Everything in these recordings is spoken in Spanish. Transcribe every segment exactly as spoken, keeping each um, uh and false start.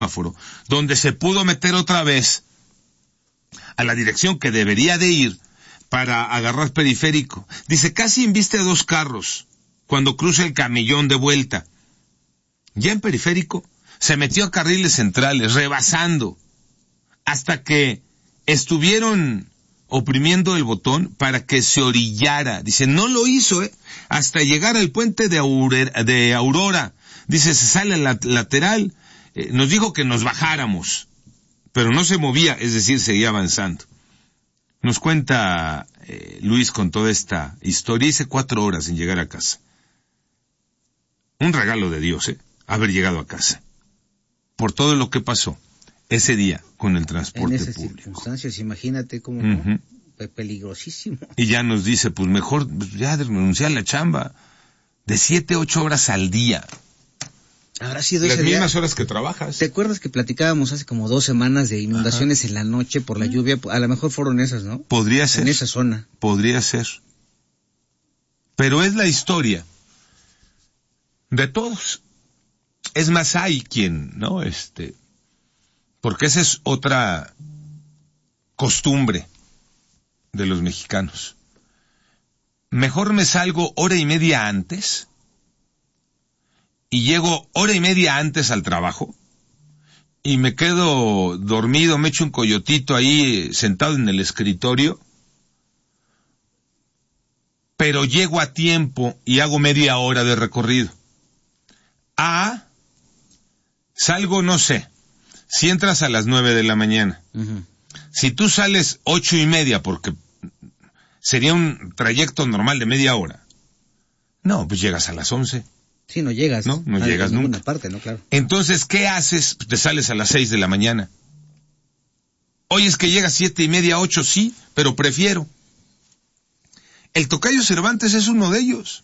semáforo, donde se pudo meter otra vez a la dirección que debería de ir para agarrar periférico. Dice, casi embiste a dos carros cuando cruza el camellón de vuelta. Ya en periférico se metió a carriles centrales, rebasando, hasta que estuvieron oprimiendo el botón para que se orillara. Dice, no lo hizo, ¿eh? Hasta llegar al puente de, Aurora, de Aurora. Dice, se sale a la lateral, eh, nos dijo que nos bajáramos, pero no se movía, es decir, seguía avanzando. Nos cuenta eh, Luis con toda esta historia, hice cuatro horas en llegar a casa. Un regalo de Dios, ¿eh? Haber llegado a casa. Por todo lo que pasó ese día con el transporte en esas público. Circunstancias, imagínate cómo uh-huh. no, fue peligrosísimo. Y ya nos dice, pues mejor ya renunciar a la chamba de siete, ocho horas al día. Habrá sido las ese mismas día. Horas que trabajas. ¿Te acuerdas que platicábamos hace como dos semanas de inundaciones Ajá. en la noche por la lluvia? A lo mejor fueron esas, ¿no? Podría ser. En esa zona. Podría ser. Pero es la historia de todos. Es más, hay quien, ¿no? Este, porque esa es otra costumbre de los mexicanos. Mejor me salgo hora y media antes y llego hora y media antes al trabajo y me quedo dormido, me echo un coyotito ahí sentado en el escritorio, pero llego a tiempo y hago media hora de recorrido. A, salgo, no sé, si entras a las nueve de la mañana, uh-huh. si tú sales ocho y media, porque sería un trayecto normal de media hora, no, pues llegas a las once. Sí, no llegas. No, no llegas nunca. Parte, ¿no? Claro. Entonces, ¿qué haces? Te sales a las seis de la mañana. Oye, es que llegas siete y media, ocho, sí, pero prefiero. El Tocayo Cervantes es uno de ellos.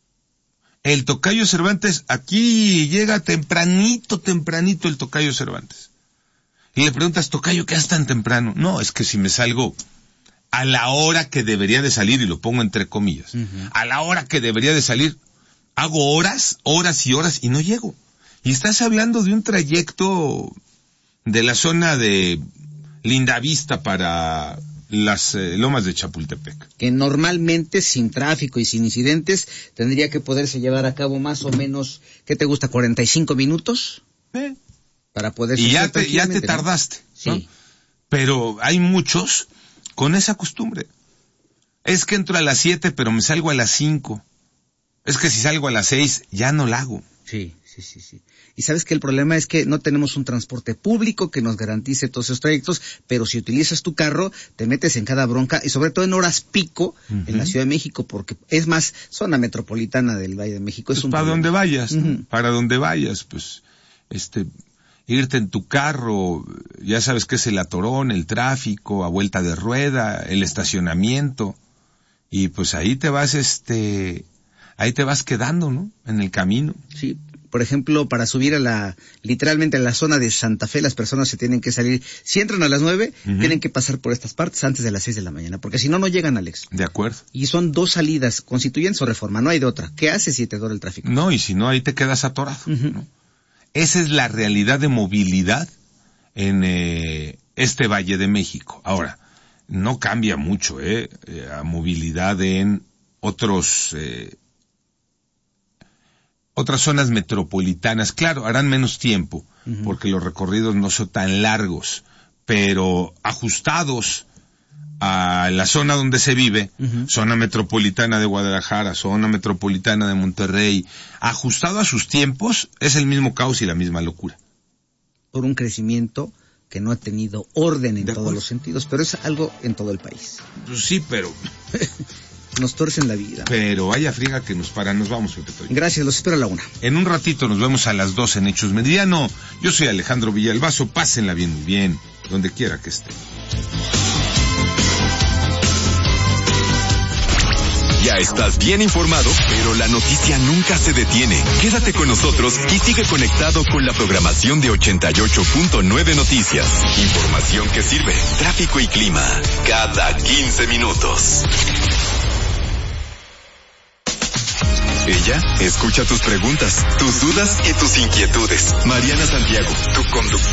El Tocayo Cervantes, aquí llega tempranito, tempranito el Tocayo Cervantes. Y le preguntas, Tocayo, ¿qué haces tan temprano? No, es que si me salgo a la hora que debería de salir, y lo pongo entre comillas, uh-huh. a la hora que debería de salir, hago horas, horas y horas y no llego. Y estás hablando de un trayecto de la zona de Lindavista para las eh, lomas de Chapultepec. Que normalmente sin tráfico y sin incidentes tendría que poderse llevar a cabo más o menos, ¿qué te gusta? ¿cuarenta y cinco minutos? ¿Eh? Para poder... Y ya te, ya te tardaste, ¿no? Sí. Pero hay muchos con esa costumbre. Es que entro a las siete pero me salgo a las cinco. Es que si salgo a las seis, ya no la hago. Sí, sí, sí, sí. Y sabes que el problema es que no tenemos un transporte público que nos garantice todos esos trayectos, pero si utilizas tu carro, te metes en cada bronca, y sobre todo en horas pico, uh-huh. en la Ciudad de México, porque es más, zona metropolitana del Valle de México. Es pues un para problema. donde vayas, ¿no? Uh-huh. Para donde vayas, pues, este, irte en tu carro, ya sabes que es el atorón, el tráfico, a vuelta de rueda, el estacionamiento, y pues ahí te vas, este... ahí te vas quedando, ¿no? En el camino. Sí, por ejemplo, para subir a la, literalmente a la zona de Santa Fe, las personas se tienen que salir, si entran a las nueve, uh-huh. tienen que pasar por estas partes antes de las seis de la mañana, porque si no, no llegan, Alex. De acuerdo. Y son dos salidas, Constituyentes o Reforma, no hay de otra. ¿Qué haces si te dura el tráfico? No, y si no, ahí te quedas atorado, uh-huh. ¿no? Esa es la realidad de movilidad en eh, este Valle de México. Ahora, no cambia mucho, ¿eh? eh a movilidad en otros... Eh, otras zonas metropolitanas, claro, harán menos tiempo, uh-huh. porque los recorridos no son tan largos, pero ajustados a la zona donde se vive, uh-huh. zona metropolitana de Guadalajara, zona metropolitana de Monterrey, ajustado a sus tiempos, es el mismo caos y la misma locura. Por un crecimiento que no ha tenido orden en de todos acuerdo. los sentidos, pero es algo en todo el país. Pues sí, pero... nos torcen la vida. Pero vaya friega que nos para, nos vamos, Pepe Toño. Gracias, los espero a la una. En un ratito nos vemos a las dos en Hechos Meridiano. Yo soy Alejandro Villalbazo, pásenla bien, muy bien, donde quiera que estén. Ya estás bien informado, pero la noticia nunca se detiene. Quédate con nosotros y sigue conectado con la programación de ochenta y ocho punto nueve Noticias. Información que sirve, tráfico y clima, cada quince minutos. Ella escucha tus preguntas, tus dudas y tus inquietudes. Mariana Santiago, tu conductora.